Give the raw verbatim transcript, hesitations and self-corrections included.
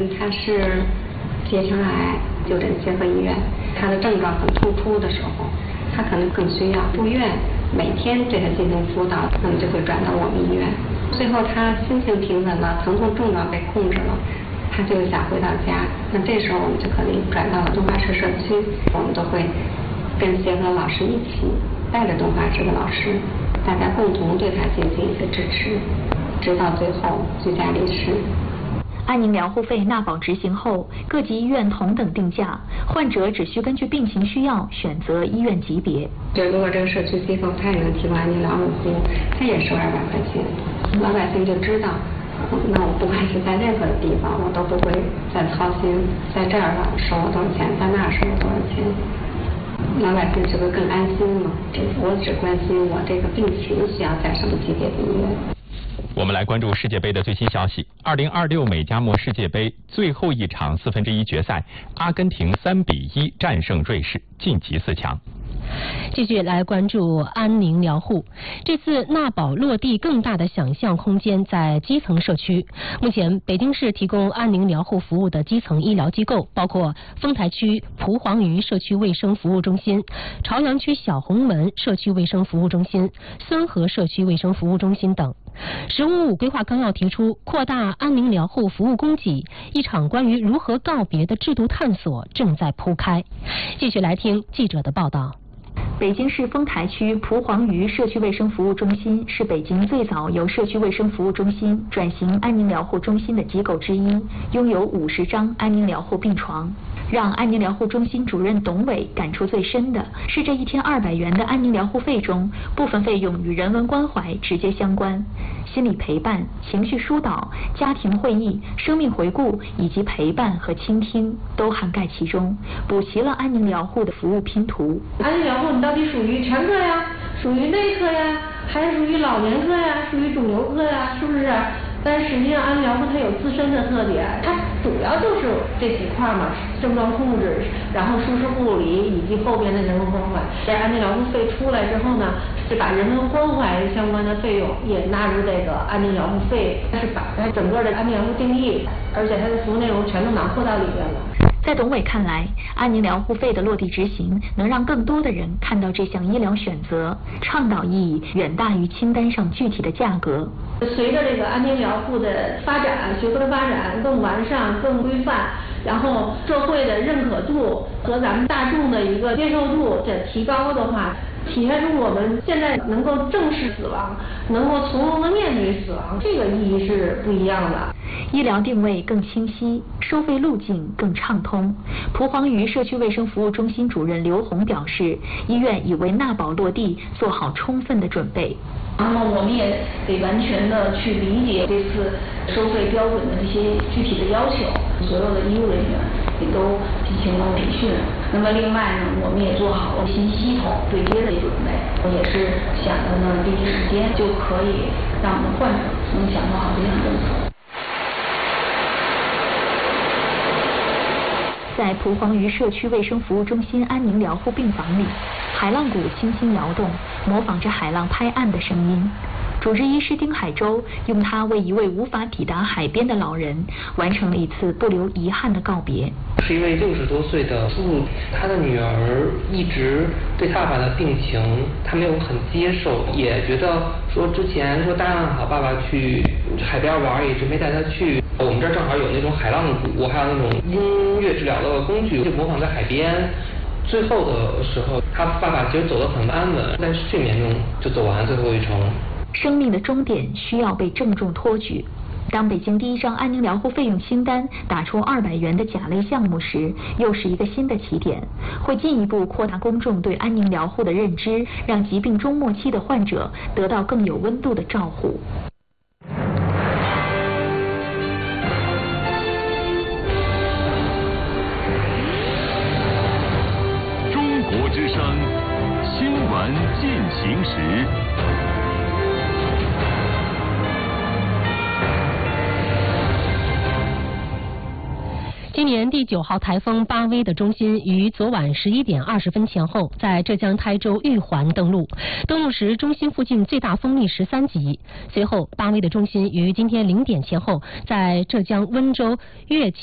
人他是结肠癌就诊协和医院，他的症状很突出的时候，他可能更需要住院，每天对他进行辅导，那么就会转到我们医院。最后他心情平稳了，疼痛症状被控制了，他就想回到家，那这时候我们就可以转到了东华市社区，我们都会跟协和老师一起带着东华市的老师，大家共同对他进行一个支持，直到最后居家离世。 安宁疗护费纳保执行后，各级医院同等定价，患者只需根据病情需要选择医院级别。 就如果这个社区机构它也能提供安宁疗护服务，它也收二百块钱，老百姓就知道，那我不管是在任何的地方，我都不会再操心，在这儿了收我多少钱，在那儿收我多少钱，老百姓是不是更安心了？我只关心我这个病情需要在什么级别的医院。 我们来关注世界杯的最新消息。二零二六美加墨世界杯最后一场四分之一决赛，阿根廷三比一战胜瑞士，晋级四强。 继续来关注安宁疗护。这次纳保落地更大的想象空间在基层社区。目前，北京市提供安宁疗护服务的基层医疗机构包括丰台区蒲黄榆社区卫生服务中心、朝阳区小红门社区卫生服务中心、孙河社区卫生服务中心等。十五五规划纲要提出，扩大安宁疗护服务供给，一场关于如何告别的制度探索正在铺开。继续来听记者的报道。 北京市丰台区蒲黄榆社区卫生服务中心是北京最早由社区卫生服务中心转型安宁疗护中心的机构之一，拥有五十张安宁疗护病床。让安宁疗护中心主任董伟感触最深的是，这一天二百元的安宁疗护费中，部分费用与人文关怀直接相关，心理陪伴、情绪疏导、家庭会议、生命回顾以及陪伴和倾听都涵盖其中，补齐了安宁疗护的服务拼图。 安宁疗护你到底属于全科呀，属于内科呀，还是属于老年科呀，属于肿瘤科呀，是不是？但实际上安宁疗护它有自身的特点，它主要就是这几块嘛，症状控制，然后舒适护理以及后边的人文关怀。在安宁疗护费出来之后呢，是把人文关怀相关的费用也纳入这个安宁疗护费，它是把它整个的安宁疗护定义，而且它的服务内容全都囊括到里边了。 在董伟看来，安宁疗护费的落地执行能让更多的人看到这项医疗选择，倡导意义远大于清单上具体的价格。 随着这个安宁疗护的发展，学科的发展更完善、更规范，然后社会的认可度和咱们大众的一个接受度的提高的话，体现出我们现在能够正视死亡，能够从容的面对死亡，这个意义是不一样的。 医疗定位更清晰，收费路径更畅通。蒲黄榆社区卫生服务中心主任刘红表示，医院已为纳保落地做好充分的准备。 那么我们也得完全的去理解这次收费标准的这些具体的要求，所有的医务人员也都进行了培训。那么另外呢，我们也做好了新系统对接的准备，也是想着呢第一时间就可以让我们患者能享受好这项政策。 在蒲黄榆社区卫生服务中心安宁疗护病房里，海浪鼓轻轻摇动，模仿着海浪拍岸的声音。主治医师丁海洲用它为一位无法抵达海边的老人完成了一次不留遗憾的告别。 是一位六十多岁的父，他的女儿一直对他爸爸的病情，他没有很接受，也觉得说之前说答应好爸爸去海边玩，一直没带他去。我们这儿正好有那种海浪鼓，还有那种音乐治疗的工具，就模仿在海边。最后的时候，他爸爸其实走得很安稳，在睡眠中就走完最后一程。 生命的终点需要被郑重托举。当北京第一张安宁疗护费用清单打出二百元的甲类项目时，又是一个新的起点，会进一步扩大公众对安宁疗护的认知，让疾病中末期的患者得到更有温度的照护。 中国之声新闻进行时。 今年第九号台风巴威的中心于昨晚十一点二十分前后在浙江台州玉环登陆，登陆时中心附近最大风力十三级。随后，巴威的中心于今天零点前后在浙江温州乐